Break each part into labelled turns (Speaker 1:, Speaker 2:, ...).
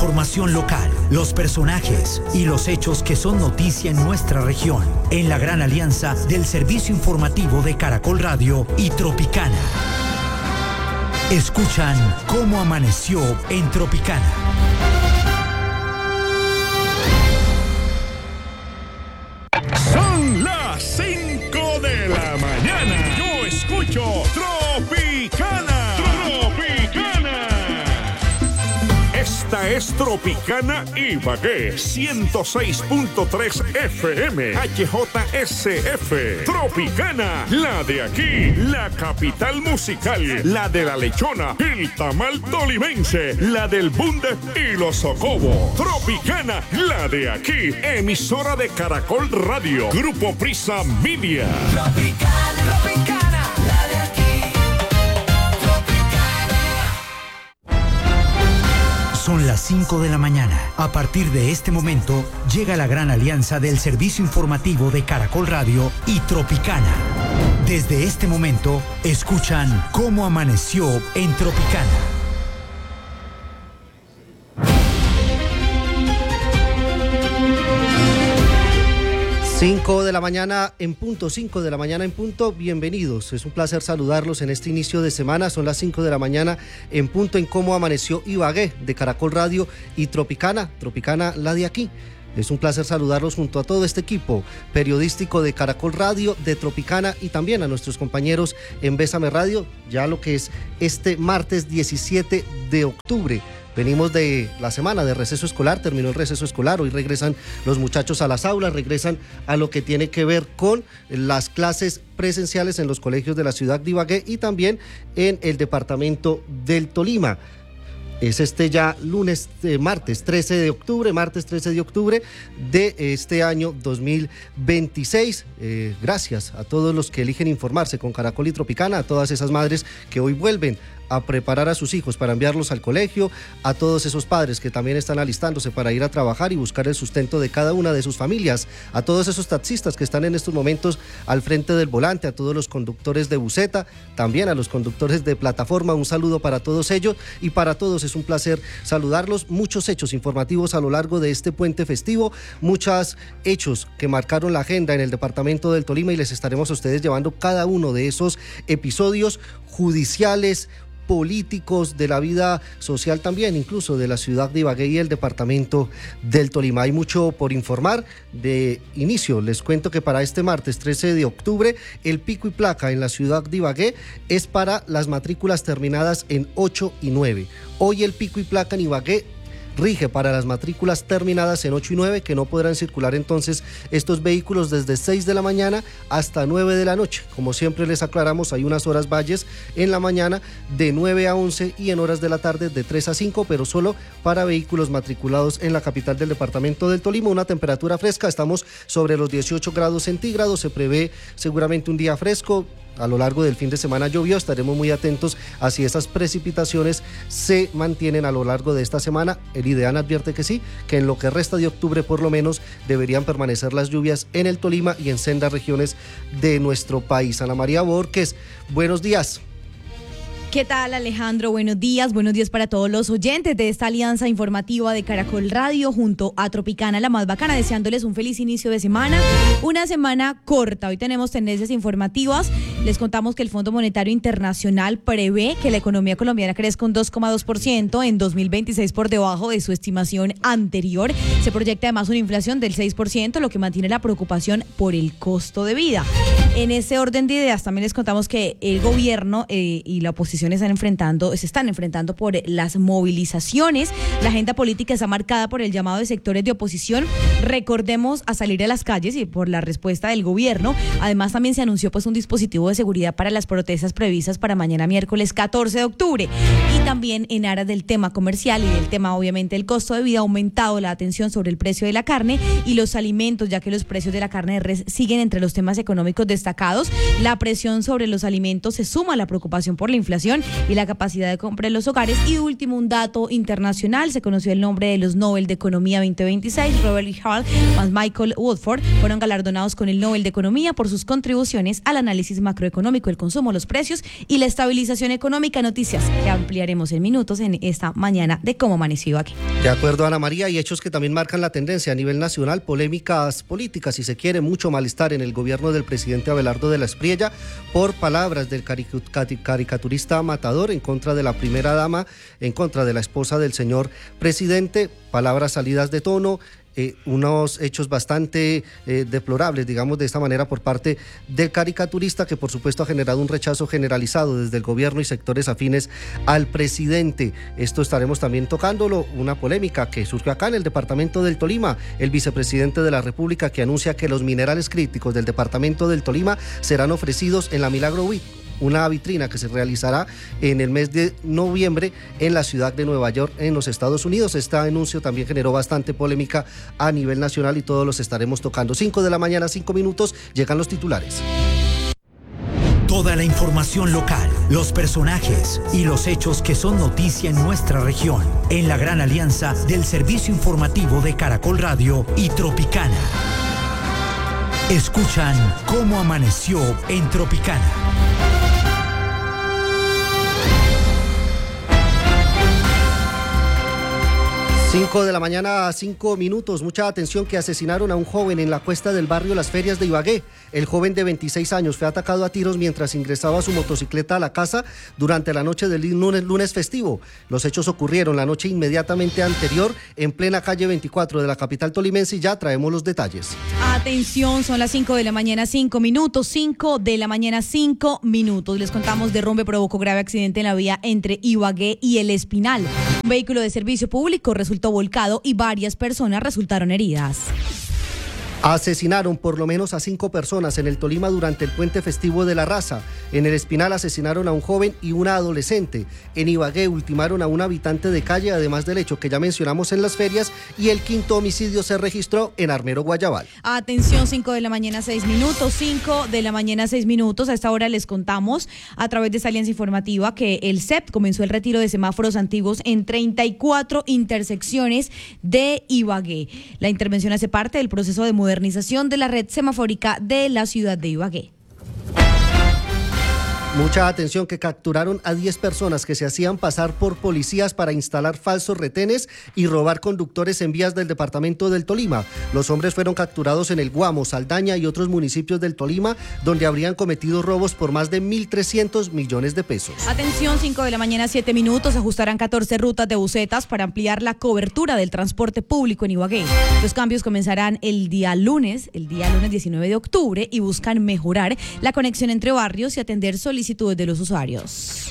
Speaker 1: Información local, los personajes y los hechos que son noticia en nuestra región, en la gran alianza del servicio informativo de Caracol Radio y Tropicana. Escuchan Cómo Amaneció en Tropicana.
Speaker 2: Son las 5 de la mañana. Yo escucho Tropicana. Esta es Tropicana Ibagué, 106.3 FM, HJSF. Tropicana, la de aquí, la capital musical, la de la lechona, el tamal tolimense, la del bunde y los socobos. Tropicana, la de aquí, emisora de Caracol Radio, Grupo Prisa Media.
Speaker 3: Tropicana, Tropicana, la de aquí.
Speaker 1: Son las 5 de la mañana. A partir de este momento, llega la gran alianza del servicio informativo de Caracol Radio y Tropicana. Desde este momento, escuchan Cómo Amaneció en Tropicana.
Speaker 4: 5 de la mañana en punto, 5 de la mañana en punto, bienvenidos. Es un placer saludarlos en este inicio de semana. Son las 5 de la mañana en punto en Cómo Amaneció Ibagué de Caracol Radio y Tropicana, Tropicana la de aquí. Es un placer saludarlos junto a todo este equipo periodístico de Caracol Radio, de Tropicana y también a nuestros compañeros en Bésame Radio, ya lo que es este martes 17 de octubre. Venimos de la semana de receso escolar, terminó el receso escolar, hoy regresan los muchachos a las aulas, regresan a lo que tiene que ver con las clases presenciales en los colegios de la ciudad de Ibagué y también en el departamento del Tolima. Es martes 13 de octubre de este año 2026. Gracias a todos los que eligen informarse con Caracol y Tropicana, a todas esas madres que hoy vuelven a preparar a sus hijos para enviarlos al colegio, a todos esos padres que también están alistándose para ir a trabajar y buscar el sustento de cada una de sus familias, a todos esos taxistas que están en estos momentos al frente del volante, a todos los conductores de buseta, también a los conductores de plataforma, un saludo para todos ellos y para todos es un placer saludarlos. Muchos hechos informativos a lo largo de este puente festivo, muchos hechos que marcaron la agenda en el departamento del Tolima y les estaremos a ustedes llevando cada uno de esos episodios judiciales, políticos, de la vida social también, incluso de la ciudad de Ibagué y el departamento del Tolima. Hay mucho por informar. De inicio, les cuento que para este martes 13 de octubre, el pico y placa en la ciudad de Ibagué es para las matrículas terminadas en 8 y 9. Hoy el pico y placa en Ibagué rige para las matrículas terminadas en 8 y 9, que no podrán circular entonces estos vehículos desde 6 de la mañana hasta 9 de la noche. Como siempre les aclaramos, hay unas horas valles en la mañana de 9 a 11 y en horas de la tarde de 3 a 5, pero solo para vehículos matriculados en la capital del departamento del Tolima. Una temperatura fresca, estamos sobre los 18 grados centígrados, se prevé seguramente un día fresco. A lo largo del fin de semana llovió, estaremos muy atentos a si esas precipitaciones se mantienen a lo largo de esta semana. El IDEAN advierte que sí, que en lo que resta de octubre por lo menos deberían permanecer las lluvias en el Tolima y en sendas regiones de nuestro país. Ana María Borges, buenos días.
Speaker 5: ¿Qué tal, Alejandro? Buenos días para todos los oyentes de esta alianza informativa de Caracol Radio junto a Tropicana, la más bacana, deseándoles un feliz inicio de semana, una semana corta. Hoy tenemos tendencias informativas. Les contamos que el Fondo Monetario Internacional prevé que la economía colombiana crezca un 2,2% en 2026 por debajo de su estimación anterior. Se proyecta además una inflación del 6%, lo que mantiene la preocupación por el costo de vida. En ese orden de ideas también les contamos que el gobierno y la oposición se están enfrentando por las movilizaciones. La agenda política está marcada por el llamado de sectores de oposición, recordemos, a salir a las calles y por la respuesta del gobierno. Además también se anunció un dispositivo de seguridad para las protestas previstas para mañana miércoles 14 de octubre. Y también en aras del tema comercial y del tema obviamente del costo de vida, ha aumentado la atención sobre el precio de la carne y los alimentos, ya que los precios de la carne de res siguen entre los temas económicos de destacados. La presión sobre los alimentos se suma a la preocupación por la inflación y la capacidad de compra en los hogares. Y último, un dato internacional, se conoció el nombre de los Nobel de Economía 2026. Robert E. Hall y Michael Woodford fueron galardonados con el Nobel de Economía por sus contribuciones al análisis macroeconómico, el consumo, los precios y la estabilización económica. Noticias que ampliaremos en minutos en esta mañana de Cómo Amaneció aquí.
Speaker 4: De acuerdo, Ana María, y hechos que también marcan la tendencia a nivel nacional, polémicas políticas, si se quiere, mucho malestar en el gobierno del presidente Abelardo de la Espriella por palabras del caricaturista Matador en contra de la primera dama, en contra de la esposa del señor presidente, palabras salidas de tono. Unos hechos bastante deplorables, digamos de esta manera, por parte del caricaturista, que por supuesto ha generado un rechazo generalizado desde el gobierno y sectores afines al presidente. Esto estaremos también tocándolo, una polémica que surgió acá en el departamento del Tolima, el vicepresidente de la República que anuncia que los minerales críticos del departamento del Tolima serán ofrecidos en la Milagro Week, una vitrina que se realizará en el mes de noviembre en la ciudad de Nueva York, en los Estados Unidos. Este anuncio también generó bastante polémica a nivel nacional y todos los estaremos tocando. 5 de la mañana, 5 minutos, llegan los titulares.
Speaker 1: Toda la información local, los personajes y los hechos que son noticia en nuestra región, en la gran alianza del servicio informativo de Caracol Radio y Tropicana. Escuchan Cómo Amaneció en Tropicana.
Speaker 4: 5 de la mañana, 5 minutos. Mucha atención, que asesinaron a un joven en la cuesta del barrio Las Ferias de Ibagué. El joven de 26 años fue atacado a tiros mientras ingresaba a su motocicleta a la casa durante la noche del lunes festivo. Los hechos ocurrieron la noche inmediatamente anterior en plena calle 24 de la capital tolimense y ya traemos los detalles.
Speaker 5: Atención, son las 5 de la mañana, 5 minutos. 5 de la mañana, 5 minutos. Les contamos: derrumbe provocó grave accidente en la vía entre Ibagué y El Espinal. Un vehículo de servicio público resultó volcado y varias personas resultaron heridas.
Speaker 4: Asesinaron por lo menos a 5 personas en el Tolima durante el puente festivo de la Raza. En El Espinal asesinaron a un joven y una adolescente. En Ibagué ultimaron a un habitante de calle, además del hecho que ya mencionamos en Las Ferias, y el quinto homicidio se registró en Armero, Guayabal.
Speaker 5: Atención, 5 de la mañana, 6 minutos. 5 de la mañana, 6 minutos. A esta hora les contamos a través de esta alianza informativa que el CEP comenzó el retiro de semáforos antiguos en 34 intersecciones de Ibagué. La intervención hace parte del proceso de modernización de la red semafórica de la ciudad de Ibagué.
Speaker 4: Mucha atención, que capturaron a 10 personas que se hacían pasar por policías para instalar falsos retenes y robar conductores en vías del departamento del Tolima. Los hombres fueron capturados en El Guamo, Saldaña y otros municipios del Tolima, donde habrían cometido robos por más de 1.300 millones de pesos.
Speaker 5: Atención, 5 de la mañana, 7 minutos. Ajustarán 14 rutas de busetas para ampliar la cobertura del transporte público en Ibagué. Los cambios comenzarán el día lunes 19 de octubre, y buscan mejorar la conexión entre barrios y atender solicitudes de los usuarios.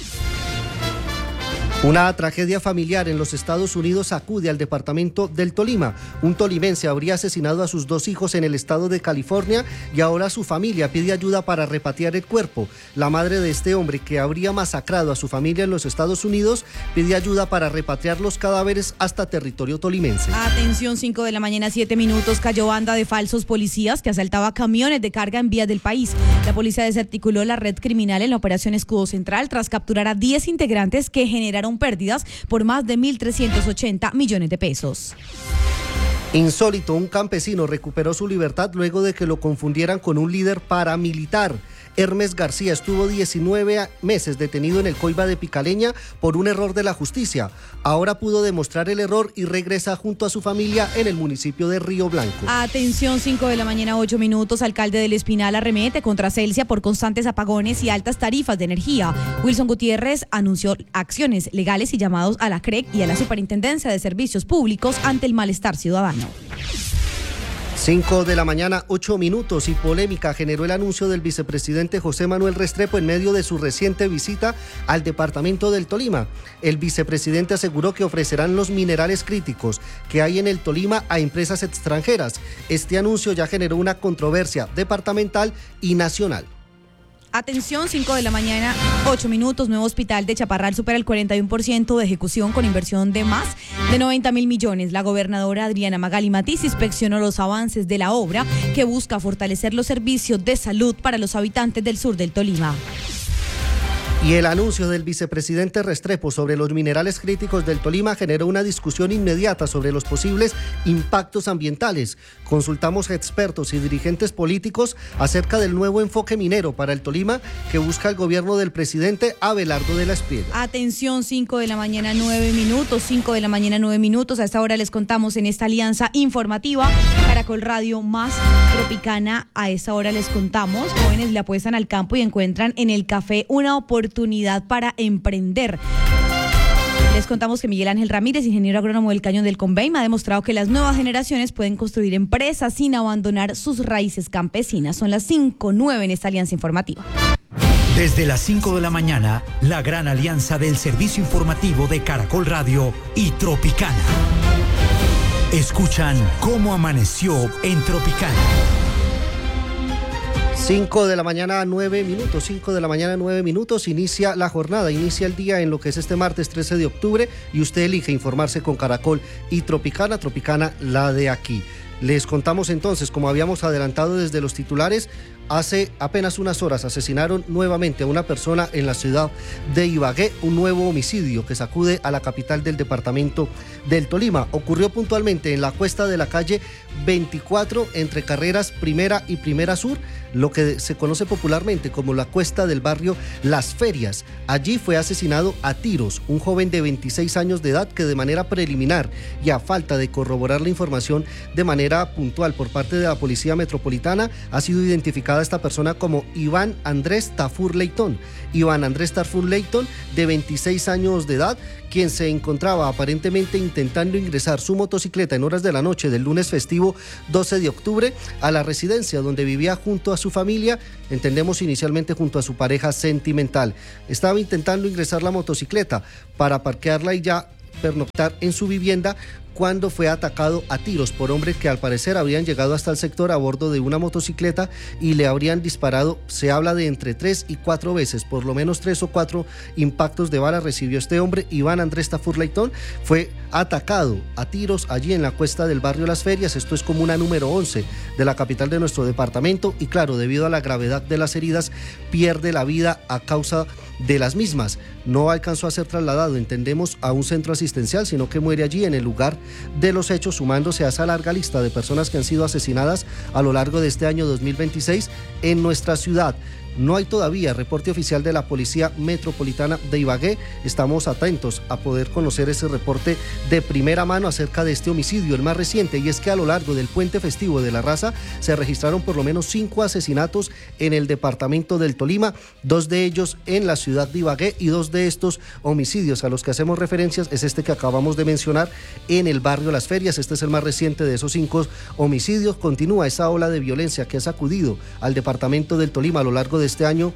Speaker 4: Una tragedia familiar en los Estados Unidos sacude al departamento del Tolima. Un tolimense habría asesinado a sus 2 hijos en el estado de California y ahora su familia pide ayuda para repatriar el cuerpo. La madre de este hombre, que habría masacrado a su familia en los Estados Unidos, pide ayuda para repatriar los cadáveres hasta territorio tolimense.
Speaker 5: Atención, 5 de la mañana, 7 minutos. Cayó banda de falsos policías que asaltaba camiones de carga en vías del país. La policía desarticuló la red criminal en la operación Escudo Central tras capturar a 10 integrantes que generaron pérdidas por más de 1.380 millones de pesos.
Speaker 4: Insólito, un campesino recuperó su libertad luego de que lo confundieran con un líder paramilitar. Hermes García estuvo 19 meses detenido en el Coiba de Picaleña por un error de la justicia. Ahora pudo demostrar el error y regresa junto a su familia en el municipio de Río Blanco.
Speaker 5: Atención, 5 de la mañana, 8 minutos. Alcalde del Espinal arremete contra Celsia por constantes apagones y altas tarifas de energía. Wilson Gutiérrez anunció acciones legales y llamados a la CREC y a la Superintendencia de Servicios Públicos ante el malestar ciudadano.
Speaker 4: 5 de la mañana, 8 minutos, y polémica generó el anuncio del vicepresidente José Manuel Restrepo en medio de su reciente visita al departamento del Tolima. El vicepresidente aseguró que ofrecerán los minerales críticos que hay en el Tolima a empresas extranjeras. Este anuncio ya generó una controversia departamental y nacional.
Speaker 5: Atención, 5 de la mañana, 8 minutos. Nuevo hospital de Chaparral supera el 41% de ejecución con inversión de más de 90.000 millones. La gobernadora Adriana Magali Matiz inspeccionó los avances de la obra que busca fortalecer los servicios de salud para los habitantes del sur del Tolima.
Speaker 4: Y el anuncio del vicepresidente Restrepo sobre los minerales críticos del Tolima generó una discusión inmediata sobre los posibles impactos ambientales. Consultamos a expertos y dirigentes políticos acerca del nuevo enfoque minero para el Tolima que busca el gobierno del presidente Abelardo de la Espriella.
Speaker 5: Atención, 5 de la mañana, 9 minutos. 5 de la mañana, 9 minutos. A esta hora les contamos en esta alianza informativa Caracol Radio más Tropicana. A esta hora les contamos, jóvenes le apuestan al campo y encuentran en el café una oportunidad para emprender. Les contamos que Miguel Ángel Ramírez, ingeniero agrónomo del Cañón del Conveima, ha demostrado que las nuevas generaciones pueden construir empresas sin abandonar sus raíces campesinas. Son las 5:09 en esta alianza informativa.
Speaker 1: Desde las 5 de la mañana, la gran alianza del servicio informativo de Caracol Radio y Tropicana. Escuchan cómo amaneció en Tropicana.
Speaker 4: 5 de la mañana, 9 minutos. 5 de la mañana, 9 minutos. Inicia la jornada, inicia el día en lo que es este martes 13 de octubre y usted elige informarse con Caracol y Tropicana. Tropicana, la de aquí. Les contamos entonces, como habíamos adelantado desde los titulares, hace apenas unas horas asesinaron nuevamente a una persona en la ciudad de Ibagué, un nuevo homicidio que sacude a la capital del departamento del Tolima. Ocurrió puntualmente en la cuesta de la calle 24 entre carreras Primera y Primera Sur, lo que se conoce popularmente como la cuesta del barrio Las Ferias. Allí fue asesinado a tiros un joven de 26 años de edad que de manera preliminar y a falta de corroborar la información de manera puntual por parte de la Policía Metropolitana ha sido identificada esta persona como Iván Andrés Tafur Leitón. Iván Andrés Tafur Leitón, de 26 años de edad, quien se encontraba aparentemente intentando ingresar su motocicleta en horas de la noche del lunes festivo 12 de octubre a la residencia donde vivía junto a su familia, entendemos inicialmente junto a su pareja sentimental. Estaba intentando ingresar la motocicleta para parquearla y ya pernoctar en su vivienda cuando fue atacado a tiros por hombres que al parecer habrían llegado hasta el sector a bordo de una motocicleta y le habrían disparado. Se habla de entre 3 y 4 veces, por lo menos 3 o 4 impactos de bala recibió este hombre. Iván Andrés Tafur Leitón fue atacado a tiros allí en la cuesta del barrio Las Ferias. Esto es comuna número 11 de la capital de nuestro departamento y claro, debido a la gravedad de las heridas, pierde la vida a causa de las mismas. No alcanzó a ser trasladado, entendemos, a un centro asistencial, sino que muere allí en el lugar de los hechos, sumándose a esa larga lista de personas que han sido asesinadas a lo largo de este año 2026 en nuestra ciudad. No hay todavía reporte oficial de la Policía Metropolitana de Ibagué. Estamos atentos a poder conocer ese reporte de primera mano acerca de este homicidio, el más reciente, y es que a lo largo del puente festivo de la Raza se registraron por lo menos 5 asesinatos en el departamento del Tolima, 2 de ellos en la ciudad de Ibagué, y 2 de estos homicidios a los que hacemos referencias es este que acabamos de mencionar en el barrio Las Ferias. Este es el más reciente de esos 5 homicidios. Continúa esa ola de violencia que ha sacudido al departamento del Tolima a lo largo de este año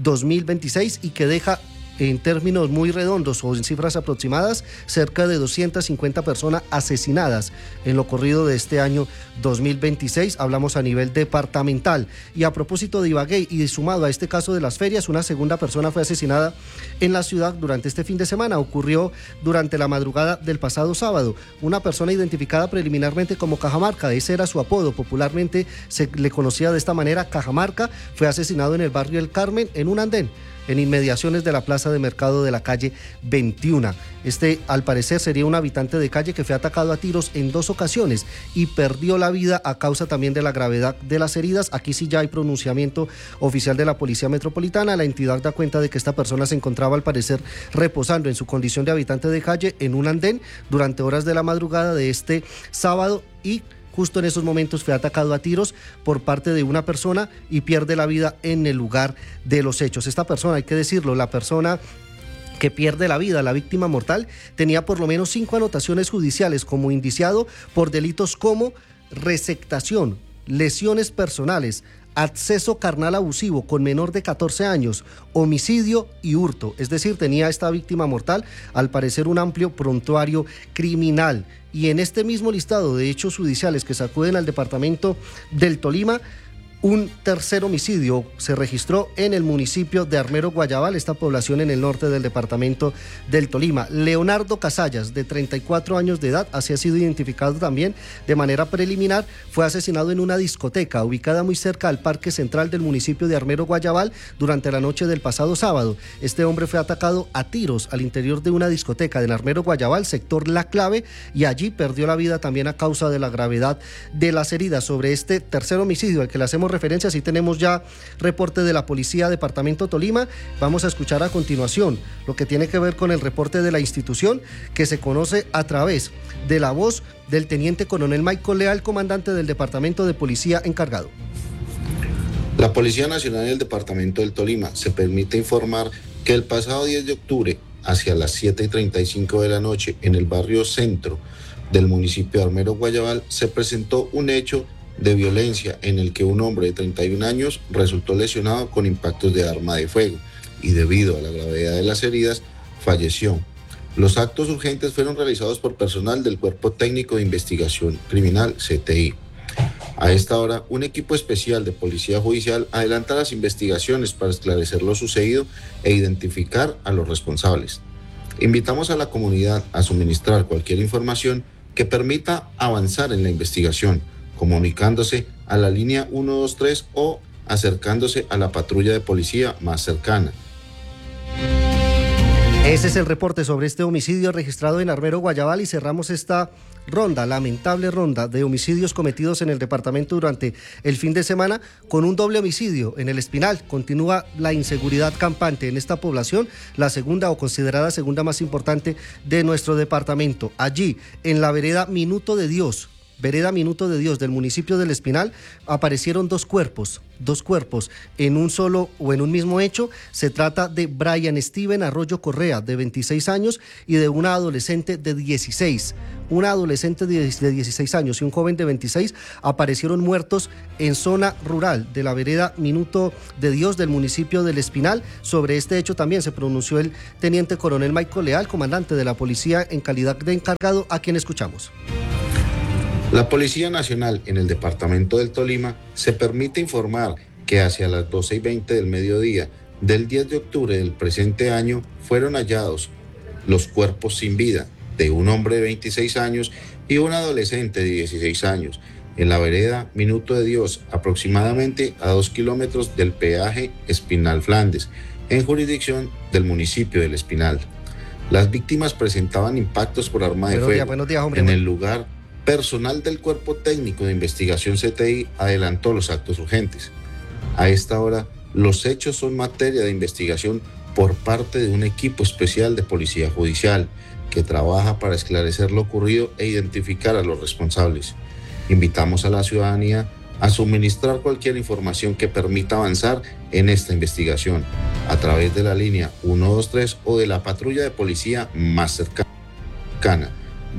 Speaker 4: 2026 y que deja en términos muy redondos o en cifras aproximadas cerca de 250 personas asesinadas en lo corrido de este año 2026, hablamos a nivel departamental. Y a propósito de Ibagué y sumado a este caso de Las Ferias, una segunda persona fue asesinada en la ciudad durante este fin de semana. Ocurrió durante la madrugada del pasado sábado. Una persona identificada preliminarmente como Cajamarca, ese era su apodo, popularmente se le conocía de esta manera, Cajamarca, fue asesinado en el barrio El Carmen en un andén en inmediaciones de la plaza de mercado de la calle 21. Este, al parecer, sería un habitante de calle que fue atacado a tiros en 2 ocasiones y perdió la vida a causa también de la gravedad de las heridas. Aquí sí ya hay pronunciamiento oficial de la Policía Metropolitana. La entidad da cuenta de que esta persona se encontraba, al parecer, reposando en su condición de habitante de calle en un andén durante horas de la madrugada de este sábado y justo en esos momentos fue atacado a tiros por parte de una persona y pierde la vida en el lugar de los hechos. Esta persona, hay que decirlo, la persona que pierde la vida, la víctima mortal, tenía por lo menos 5 anotaciones judiciales como indiciado por delitos como receptación, lesiones personales, acceso carnal abusivo con menor de 14 años, homicidio y hurto. Es decir, tenía esta víctima mortal, al parecer, un amplio prontuario criminal. Y en este mismo listado de hechos judiciales que sacuden al departamento del Tolima, Un tercer homicidio se registró en el municipio de Armero Guayabal, esta población en el norte del departamento del Tolima. Leonardo Casallas, de 34 años de edad, así ha sido identificado también de manera preliminar, fue asesinado en una discoteca ubicada muy cerca al Parque Central del municipio de Armero Guayabal durante la noche del pasado sábado. Este hombre fue atacado a tiros al interior de una discoteca de Armero Guayabal, sector La Clave, y allí perdió la vida también a causa de la gravedad de las heridas. Sobre este tercer homicidio al que le hacemos referencia, sí tenemos ya reporte de la Policía Departamento Tolima. Vamos a escuchar a continuación lo que tiene que ver con el reporte de la institución, que se conoce a través de la voz del Teniente Coronel Michael Leal, comandante del Departamento de Policía encargado.
Speaker 6: La Policía Nacional del Departamento del Tolima se permite informar que el pasado 10 de octubre, hacia las 7:35 de la noche, en el barrio Centro del municipio de Armero Guayabal, se presentó un hecho de violencia en el que un hombre de 31 años resultó lesionado con impactos de arma de fuego y, debido a la gravedad de las heridas, falleció. Los actos urgentes fueron realizados por personal del Cuerpo Técnico de Investigación Criminal, CTI. A esta hora, un equipo especial de Policía Judicial adelanta las investigaciones para esclarecer lo sucedido e identificar a los responsables. Invitamos a la comunidad a suministrar cualquier información que permita avanzar en la investigación, comunicándose a la línea 123 o acercándose a la patrulla de policía más cercana.
Speaker 4: Ese es el reporte sobre este homicidio registrado en Armero Guayabal, y cerramos esta lamentable ronda de homicidios cometidos en el departamento durante el fin de semana con un doble homicidio en El Espinal. Continúa la inseguridad campante en esta población, la segunda o considerada segunda más importante de nuestro departamento. Allí, en la vereda Minuto de Dios del municipio del Espinal, aparecieron dos cuerpos en un solo o en un mismo hecho. Se trata de Brian Steven Arroyo Correa, de 26 años, y de una adolescente de 16. Una adolescente de 16 años y un joven de 26 aparecieron muertos en zona rural de la vereda Minuto de Dios del municipio del Espinal. Sobre este hecho también se pronunció el Teniente Coronel Michael Leal, comandante de la policía en calidad de encargado, a quien escuchamos.
Speaker 6: La Policía Nacional en el Departamento del Tolima se permite informar que hacia las 12:20 del mediodía del 10 de octubre del presente año fueron hallados los cuerpos sin vida de un hombre de 26 años y un adolescente de 16 años en la vereda Minuto de Dios, aproximadamente a 2 kilómetros del peaje Espinal-Flandes, en jurisdicción del municipio del Espinal. Las víctimas presentaban impactos por arma de fuego.
Speaker 4: Buenos días, hombre.
Speaker 6: En el lugar, personal del Cuerpo Técnico de Investigación CTI adelantó los actos urgentes. A esta hora, los hechos son materia de investigación por parte de un equipo especial de Policía Judicial que trabaja para esclarecer lo ocurrido e identificar a los responsables. Invitamos a la ciudadanía a suministrar cualquier información que permita avanzar en esta investigación a través de la línea 123 o de la patrulla de policía más cercana.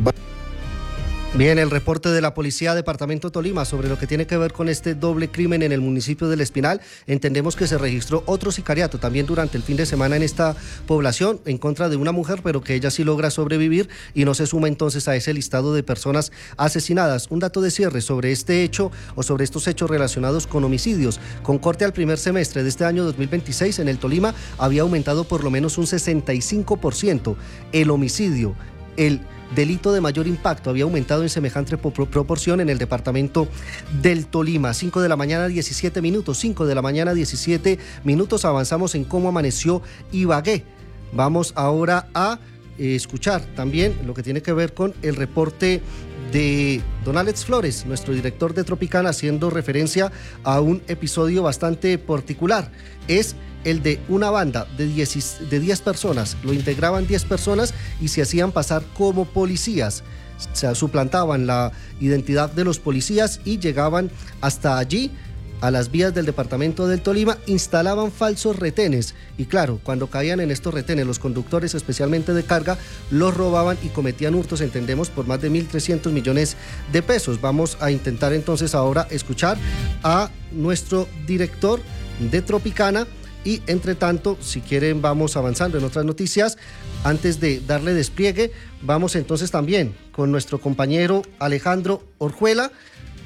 Speaker 4: Bien, el reporte de la Policía Departamento Tolima sobre lo que tiene que ver con este doble crimen en el municipio del Espinal. Entendemos que se registró otro sicariato también durante el fin de semana en esta población en contra de una mujer, pero que ella sí logra sobrevivir y no se suma entonces a ese listado de personas asesinadas. Un dato de cierre sobre este hecho o sobre estos hechos relacionados con homicidios. Con corte al primer semestre de este año 2026, en el Tolima había aumentado por lo menos un 65% el homicidio. El delito de mayor impacto había aumentado en semejante proporción en el departamento del Tolima. 5 de la mañana 17 minutos, 5 de la mañana 17 minutos. Avanzamos en cómo amaneció Ibagué. Vamos ahora a escuchar también lo que tiene que ver con el reporte de don Alex Flores, nuestro director de Tropicana, haciendo referencia a un episodio bastante particular. Es el de una banda de 10 personas, lo integraban 10 personas y se hacían pasar como policías. Se suplantaban la identidad de los policías y llegaban hasta allí, a las vías del departamento del Tolima, instalaban falsos retenes y claro, cuando caían en estos retenes los conductores, especialmente de carga, los robaban y cometían hurtos, entendemos, por más de 1.300 millones de pesos. Vamos a intentar entonces ahora escuchar a nuestro director de Tropicana. Y entre tanto, si quieren, vamos avanzando en otras noticias. Antes de darle despliegue, vamos entonces también con nuestro compañero Alejandro Orjuela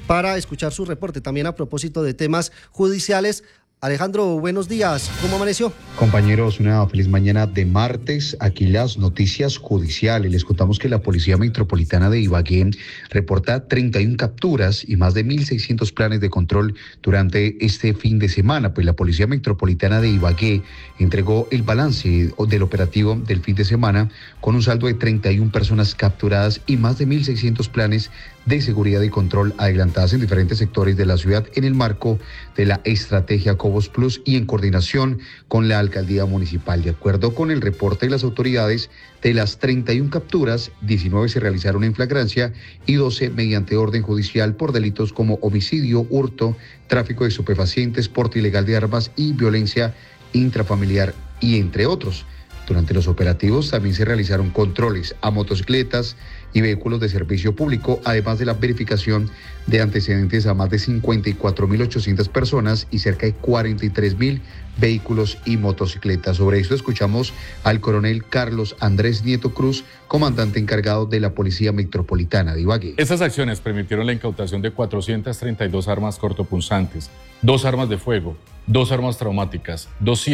Speaker 4: para escuchar su reporte. También a propósito de temas judiciales. Alejandro, buenos días. ¿Cómo amaneció?
Speaker 7: Compañeros, una feliz mañana de martes. Aquí las noticias judiciales. Les contamos que la Policía Metropolitana de Ibagué reporta 31 capturas y más de 1.600 planes de control durante este fin de semana. Pues la Policía Metropolitana de Ibagué entregó el balance del operativo del fin de semana con un saldo de 31 personas capturadas y más de 1.600 planes de seguridad y control adelantadas en diferentes sectores de la ciudad en el marco de la estrategia Cobos Plus y en coordinación con la alcaldía municipal. De acuerdo con el reporte de las autoridades, de las 31 capturas, 19 se realizaron en flagrancia y 12 mediante orden judicial por delitos como homicidio, hurto, tráfico de estupefacientes, porte ilegal de armas y violencia intrafamiliar y entre otros. Durante los operativos también se realizaron controles a motocicletas y vehículos de servicio público, además de la verificación de antecedentes a más de 54.800 personas y cerca de 43.000 vehículos y motocicletas. Sobre esto escuchamos al coronel Carlos Andrés Nieto Cruz, comandante encargado de la Policía Metropolitana de Ibagué.
Speaker 8: Estas acciones permitieron la incautación de 432 armas cortopunzantes, 2 armas de fuego, 2 armas traumáticas,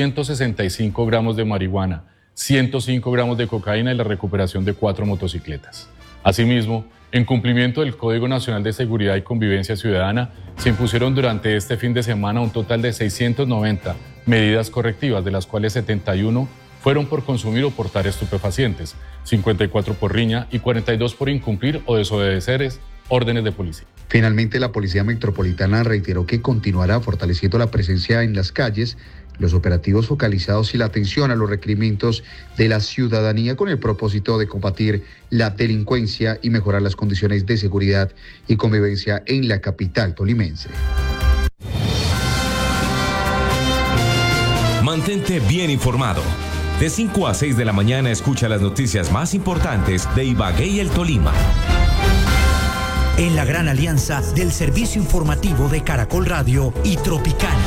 Speaker 8: 265 gramos de marihuana, 105 gramos de cocaína y la recuperación de 4 motocicletas. Asimismo, en cumplimiento del Código Nacional de Seguridad y Convivencia Ciudadana, se impusieron durante este fin de semana un total de 690 medidas correctivas, de las cuales 71 fueron por consumir o portar estupefacientes, 54 por riña y 42 por incumplir o desobedecer órdenes de policía.
Speaker 7: Finalmente, la Policía Metropolitana reiteró que continuará fortaleciendo la presencia en las calles, los operativos focalizados y la atención a los requerimientos de la ciudadanía con el propósito de combatir la delincuencia y mejorar las condiciones de seguridad y convivencia en la capital tolimense.
Speaker 9: Mantente bien informado. De 5 a 6 de la mañana escucha las noticias más importantes de Ibagué y el Tolima.
Speaker 1: En la gran alianza del servicio informativo de Caracol Radio y Tropicana.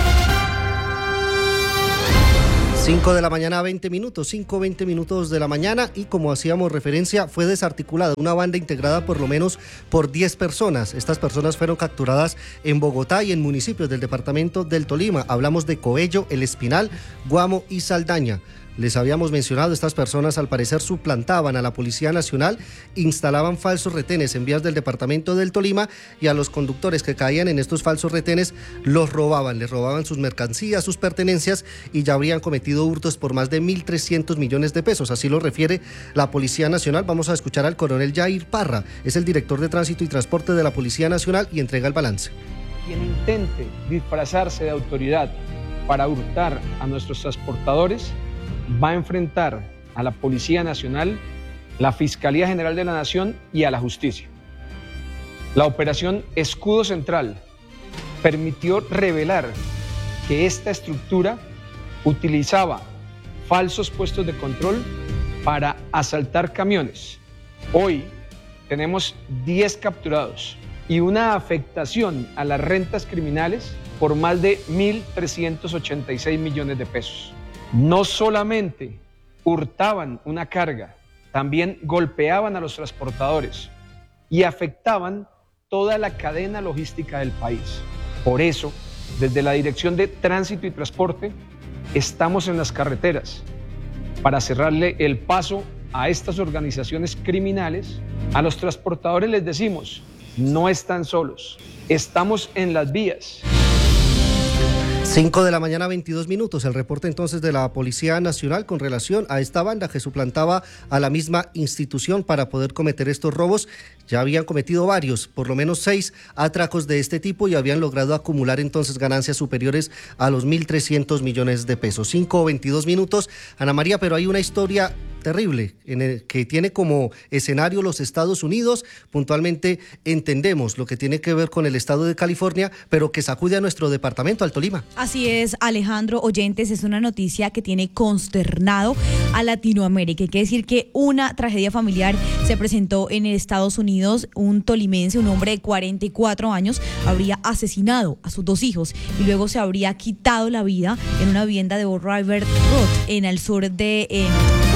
Speaker 4: 5 de la mañana, 20 minutos, 5:20 minutos de la mañana, y como hacíamos referencia, fue desarticulada una banda integrada por lo menos por 10 personas. Estas personas fueron capturadas en Bogotá y en municipios del departamento del Tolima. Hablamos de Coello, El Espinal, Guamo y Saldaña. Les habíamos mencionado, estas personas al parecer suplantaban a la Policía Nacional, instalaban falsos retenes en vías del departamento del Tolima y a los conductores que caían en estos falsos retenes los robaban, les robaban sus mercancías, sus pertenencias, y ya habrían cometido hurtos por más de 1.300 millones de pesos. Así lo refiere la Policía Nacional. Vamos a escuchar al coronel Jair Parra, es el director de Tránsito y Transporte de la Policía Nacional, y entrega el balance.
Speaker 10: Quien intente disfrazarse de autoridad para hurtar a nuestros transportadores va a enfrentar a la Policía Nacional, la Fiscalía General de la Nación y a la Justicia. La operación Escudo Central permitió revelar que esta estructura utilizaba falsos puestos de control para asaltar camiones. Hoy tenemos 10 capturados y una afectación a las rentas criminales por más de 1.386 millones de pesos. No solamente hurtaban una carga, también golpeaban a los transportadores y afectaban toda la cadena logística del país. Por eso, desde la Dirección de Tránsito y Transporte, estamos en las carreteras para cerrarle el paso a estas organizaciones criminales. A los transportadores les decimos, no están solos, estamos en las vías.
Speaker 4: 5 de la mañana, 22 minutos. El reporte entonces de la Policía Nacional con relación a esta banda que suplantaba a la misma institución para poder cometer estos robos. Ya habían cometido varios, por lo menos 6 atracos de este tipo, y habían logrado acumular entonces ganancias superiores a los 1.300 millones de pesos. 5:22 minutos. Ana María, pero hay una historia terrible en el que tiene como escenario los Estados Unidos. Puntualmente entendemos lo que tiene que ver con el estado de California, pero que sacude a nuestro departamento, al Tolima.
Speaker 5: Así es, Alejandro, oyentes, es una noticia que tiene consternado a Latinoamérica. Hay que decir que una tragedia familiar se presentó en Estados Unidos. Un tolimense, un hombre de 44 años, habría asesinado a sus 2 hijos y luego se habría quitado la vida en una vivienda de River Road, en el sur de un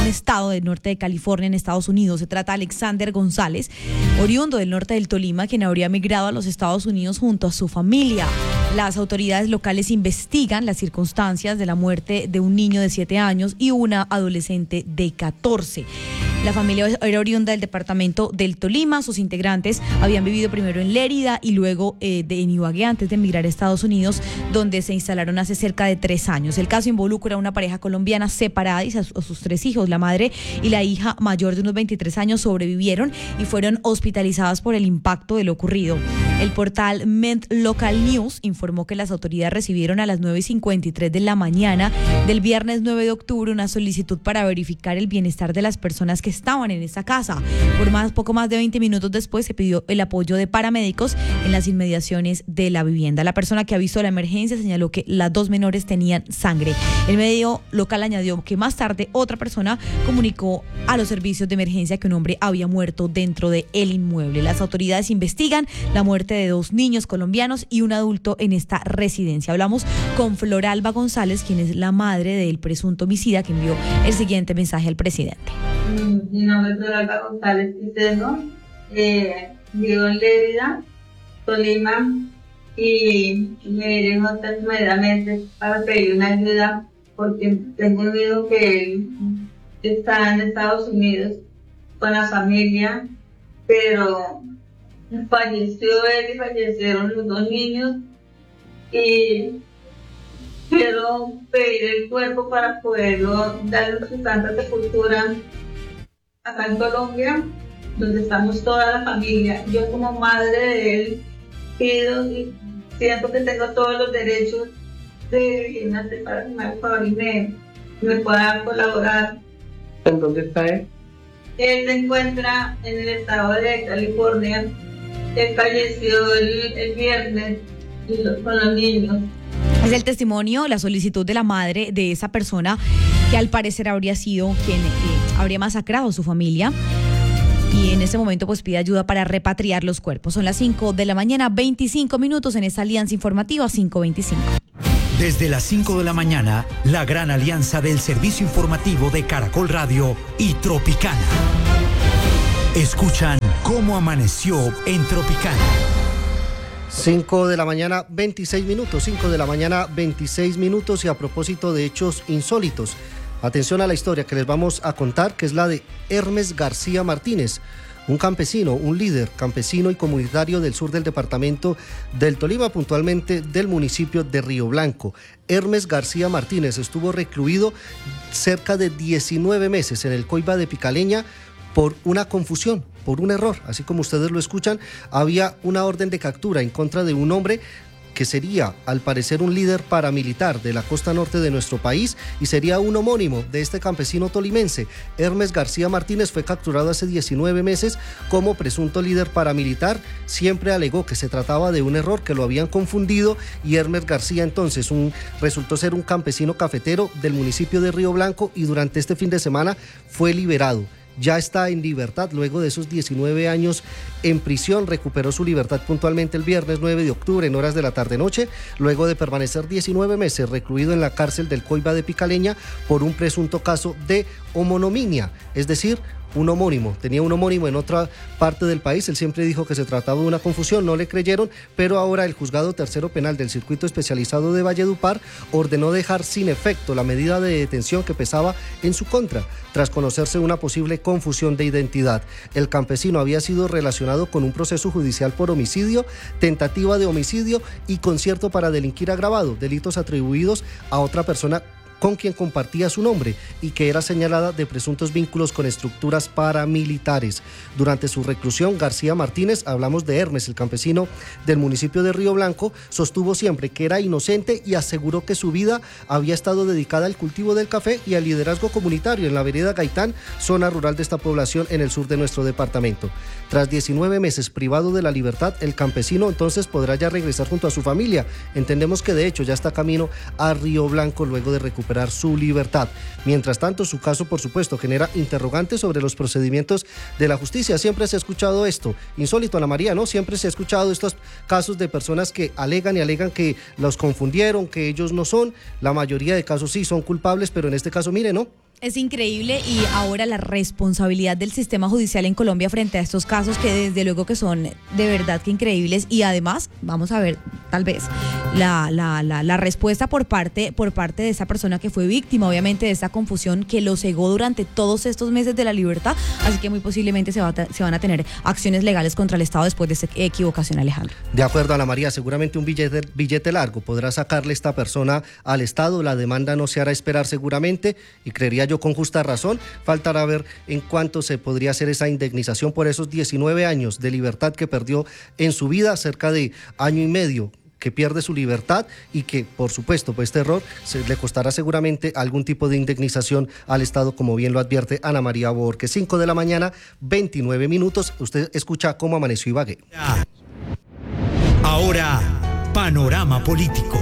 Speaker 5: estado del norte de California en Estados Unidos. Se trata de Alexander González, oriundo del norte del Tolima, quien habría migrado a los Estados Unidos junto a su familia. Las autoridades locales investigan las circunstancias de la muerte de un niño de 7 años y una adolescente de 14. La familia era oriunda del departamento del Tolima. Sus integrantes habían vivido primero en Lérida y luego en Ibagué antes de emigrar a Estados Unidos, donde se instalaron hace cerca de 3 años. El caso involucra a una pareja colombiana separada y a sus 3 hijos. La madre y la hija mayor de unos 23 años sobrevivieron y fueron hospitalizadas por el impacto de lo ocurrido. El portal Ment Local News informó que las autoridades recibieron a las 9:53 de la mañana del viernes 9 de octubre una solicitud para verificar el bienestar de las personas que estaban en esta casa. Poco más de 20 minutos después se pidió el apoyo de paramédicos en las inmediaciones de la vivienda. La persona que avisó la emergencia señaló que las 2 menores tenían sangre. El medio local añadió que más tarde otra persona comunicó a los servicios de emergencia que un hombre había muerto dentro del inmueble. Las autoridades investigan la muerte de 2 niños colombianos y un adulto en esta residencia. Hablamos con Floralba González, quien es la madre del presunto homicida, que envió el siguiente mensaje al presidente.
Speaker 11: Mi nombre es Floralba González Quintero, vivo en Lérida, Tolima, y me dirijo inmediatamente para pedir una ayuda porque tengo un hijo que está en Estados Unidos con la familia, pero falleció él y fallecieron los 2 niños, y quiero pedir el cuerpo para poderlo darle su santa sepultura acá en Colombia, donde estamos toda la familia. Yo como madre de él pido y siento que tengo todos los derechos de Virginia para que me favor y me pueda colaborar.
Speaker 10: ¿En dónde está él?
Speaker 11: Él se encuentra en el estado de California. Él falleció el viernes con los niños.
Speaker 5: Es el testimonio, la solicitud de la madre de esa persona que al parecer habría sido quien habría masacrado a su familia. Y en ese momento pues pide ayuda para repatriar los cuerpos. Son las 5 de la mañana, 25 minutos en esta alianza informativa 5:25.
Speaker 1: Desde las 5 de la mañana, la gran alianza del servicio informativo de Caracol Radio y Tropicana. Escuchan cómo amaneció en Tropicana.
Speaker 4: 5 de la mañana, 26 minutos, 5 de la mañana, 26 minutos, y a propósito de hechos insólitos, atención a la historia que les vamos a contar, que es la de Hermes García Martínez, un campesino, un líder campesino y comunitario del sur del departamento del Tolima, puntualmente del municipio de Río Blanco. Hermes García Martínez estuvo recluido cerca de 19 meses en el Coiba de Picaleña por una confusión, por un error. Así como ustedes lo escuchan, había una orden de captura en contra de un hombre que sería, al parecer, un líder paramilitar de la costa norte de nuestro país y sería un homónimo de este campesino tolimense. Hermes García Martínez fue capturado hace 19 meses como presunto líder paramilitar. Siempre alegó que se trataba de un error, que lo habían confundido, y Hermes García entonces resultó ser un campesino cafetero del municipio de Río Blanco, y durante este fin de semana fue liberado. Ya está en libertad luego de esos 19 años en prisión. Recuperó su libertad puntualmente el viernes 9 de octubre en horas de la tarde-noche, luego de permanecer 19 meses recluido en la cárcel del Coiba de Picaleña por un presunto caso de homoniminia, es decir, un homónimo. Tenía un homónimo en otra parte del país. Él siempre dijo que se trataba de una confusión, no le creyeron, pero ahora el Juzgado Tercero Penal del Circuito Especializado de Valledupar ordenó dejar sin efecto la medida de detención que pesaba en su contra, tras conocerse una posible confusión de identidad. El campesino había sido relacionado con un proceso judicial por homicidio, tentativa de homicidio y concierto para delinquir agravado, delitos atribuidos a otra persona con quien compartía su nombre y que era señalada de presuntos vínculos con estructuras paramilitares. Durante su reclusión, García Martínez, hablamos de Hermes, el campesino del municipio de Río Blanco, sostuvo siempre que era inocente y aseguró que su vida había estado dedicada al cultivo del café y al liderazgo comunitario en la vereda Gaitán, zona rural de esta población en el sur de nuestro departamento. Tras 19 meses privado de la libertad, el campesino entonces podrá ya regresar junto a su familia. Entendemos que de hecho ya está camino a Río Blanco luego de recuperar su libertad. Mientras tanto, su caso, por supuesto, genera interrogantes sobre los procedimientos de la justicia. Siempre se ha escuchado esto, insólito, Ana María, ¿no? Siempre se ha escuchado estos casos de personas que alegan que los confundieron, que ellos no son. La mayoría de casos sí son culpables, pero en este caso, mire, ¿no?
Speaker 5: Es increíble, y ahora la responsabilidad del sistema judicial en Colombia frente a estos casos, que desde luego que son de verdad que increíbles, y además vamos a ver tal vez la respuesta por parte de esa persona que fue víctima, obviamente, de esta confusión que lo cegó durante todos estos meses de la libertad, así que muy posiblemente se van a tener acciones legales contra el Estado después de esta equivocación, Alejandro.
Speaker 4: De acuerdo, Ana María, seguramente un billete largo podrá sacarle esta persona al Estado, la demanda no se hará esperar seguramente, y creería yo con justa razón. Faltará ver en cuánto se podría hacer esa indemnización por esos 19 años de libertad que perdió en su vida, cerca de año y medio que pierde su libertad, y que por supuesto pues este error le costará seguramente algún tipo de indemnización al Estado, como bien lo advierte Ana María Borges. 5 de la mañana, 29 minutos. Usted escucha Cómo Amaneció Ibagué.
Speaker 1: Ahora, panorama político.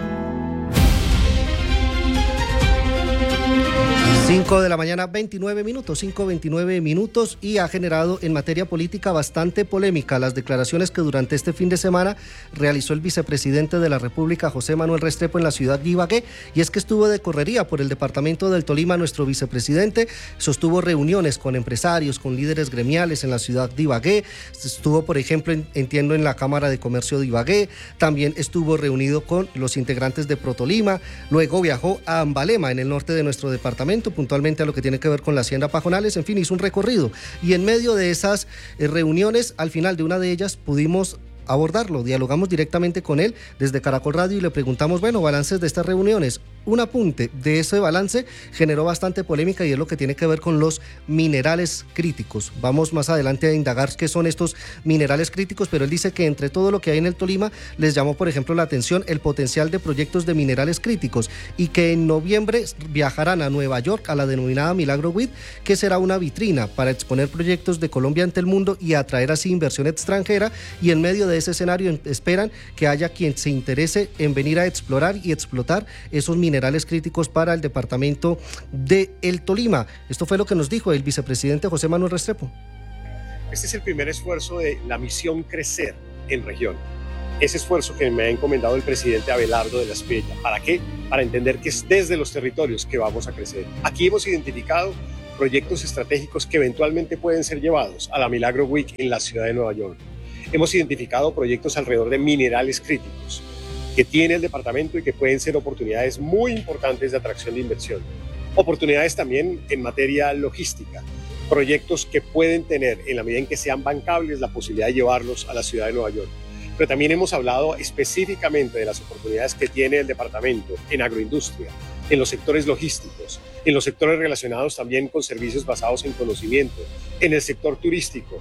Speaker 4: 5 de la mañana, 29 minutos, 5:29 minutos, y ha generado en materia política bastante polémica las declaraciones que durante este fin de semana realizó el vicepresidente de la República, José Manuel Restrepo, en la ciudad de Ibagué, y es que estuvo de correría por el departamento del Tolima. Nuestro vicepresidente sostuvo reuniones con empresarios, con líderes gremiales en la ciudad de Ibagué, estuvo, por ejemplo, entiendo, en la Cámara de Comercio de Ibagué, también estuvo reunido con los integrantes de Protolima, luego viajó a Ambalema, en el norte de nuestro departamento, puntualmente a lo que tiene que ver con la Hacienda Pajonales. En fin, hizo un recorrido, y en medio de esas reuniones, al final de una de ellas pudimos abordarlo, dialogamos directamente con él desde Caracol Radio y le preguntamos, bueno, balances de estas reuniones. Un apunte de ese balance generó bastante polémica, y es lo que tiene que ver con los minerales críticos. Vamos más adelante a indagar qué son estos minerales críticos, pero él dice que entre todo lo que hay en el Tolima les llamó, por ejemplo, la atención el potencial de proyectos de minerales críticos, y que en noviembre viajarán a Nueva York a la denominada Milagro WIT, que será una vitrina para exponer proyectos de Colombia ante el mundo y atraer así inversión extranjera, y en medio de ese escenario esperan que haya quien se interese en venir a explorar y explotar esos minerales críticos para el departamento de El Tolima. Esto fue lo que nos dijo el vicepresidente José Manuel Restrepo.
Speaker 12: Este es el primer esfuerzo de la misión Crecer en región. Ese esfuerzo que me ha encomendado el presidente Abelardo de la Espriella. ¿Para qué? Para entender que es desde los territorios que vamos a crecer. Aquí hemos identificado proyectos estratégicos que eventualmente pueden ser llevados a la Milagro Week en la ciudad de Nueva York. Hemos identificado proyectos alrededor de minerales críticos que tiene el departamento y que pueden ser oportunidades muy importantes de atracción de inversión. Oportunidades también en materia logística, proyectos que pueden tener, en la medida en que sean bancables, la posibilidad de llevarlos a la ciudad de Nueva York. Pero también hemos hablado específicamente de las oportunidades que tiene el departamento en agroindustria, en los sectores logísticos, en los sectores relacionados también con servicios basados en conocimiento, en el sector turístico,